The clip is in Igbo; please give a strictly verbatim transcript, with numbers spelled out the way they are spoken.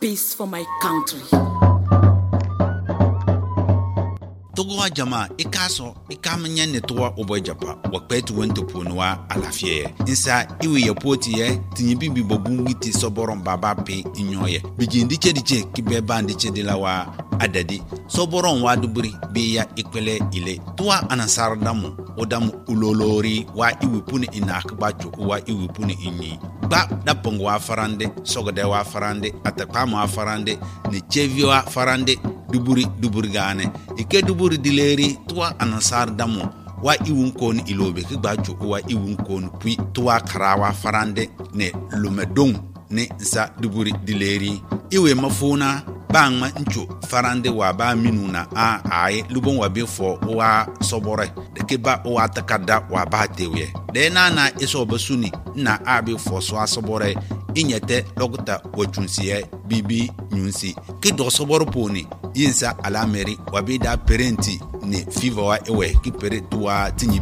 peace for my country. Togo jama ikaso ikamnya netwa obojapa wakpetu wento ponwa alafie insa iwe yepoti ye tinyibi bobungiti soboron baba pe inyoye bijindi chediche kibeba ndiche dilawa adadi soboron waduburi biya ikwele ile tuwa anasar damu odamu ulolori wa iwe puni inakbacho wa iwe puni inyi ba dapongo wa farande sogode wa farande atakama wa farande ni chevio wa farande duburi duburi gane ike duburi dileri tuwa anasar damu wa iwun kon ilobe ki gbacho wa iwun kon pui tuwa karawa farande ne lumedong ne sa duburi dileri iwe mafuna bangma ncho farande wa ba minuna a ai lubon wa befo wa sobore de ke ba wa takada wa ba tewe de na na iso basuni na abi fo so asobore inyete lokuta wachunsiye bibi nyunsi ki do soboro poni yinsa ala meri wa bida parenti ne fiva wa ewe ki pere tuwa tinyi